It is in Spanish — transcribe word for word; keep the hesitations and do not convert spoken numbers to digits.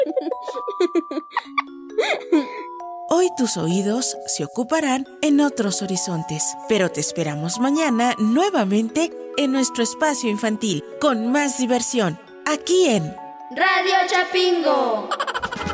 Hoy tus oídos se ocuparán en otros horizontes, pero te esperamos mañana nuevamente en nuestro espacio infantil con más diversión, aquí en Radio Chapingo.